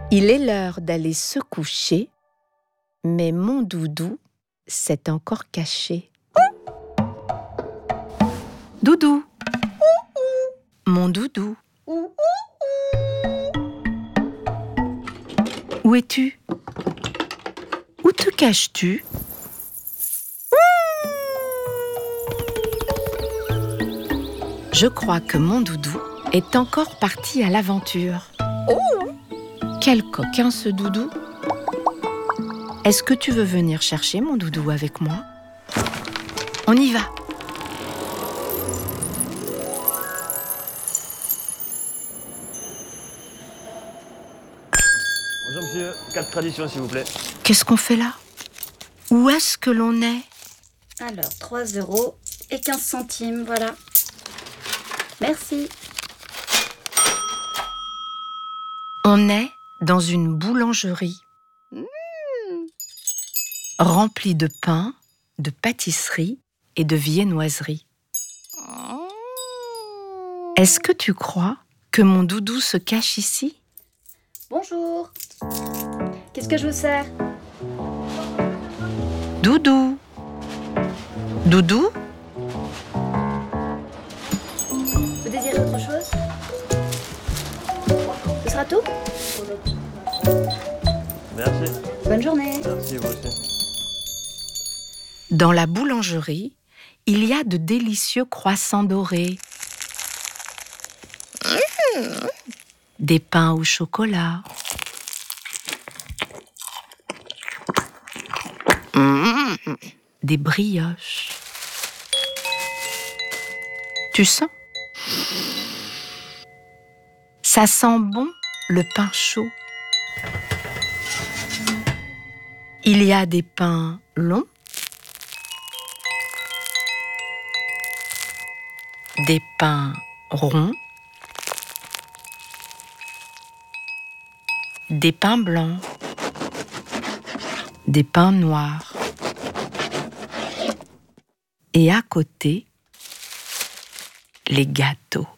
Il est l'heure d'aller se coucher, mais mon doudou s'est encore caché. Doudou, mon doudou, où es-tu? Où te caches-tu? Je crois que mon doudou est encore parti à l'aventure. Quel coquin ce doudou! Est-ce que tu veux venir chercher mon doudou avec moi? On y va! Bonjour monsieur, carte tradition s'il vous plaît. Qu'est-ce qu'on fait là? Où est-ce que l'on est? Alors, 3 € et 15 centimes, voilà. Merci. On est dans une boulangerie remplie de pain, de pâtisserie et de viennoiserie. Est-ce que tu crois que mon doudou se cache ici? Bonjour. Qu'est-ce que je vous sers? Doudou! Doudou? Vous désirez autre chose? Ce sera tout? Merci. Bonne journée. Merci vous aussi. Dans la boulangerie, il y a de délicieux croissants dorés, des pains au chocolat, des brioches. Tu sens? Ça sent bon le pain chaud. Il y a des pains longs, des pains ronds, des pains blancs, des pains noirs. Et à côté, les gâteaux.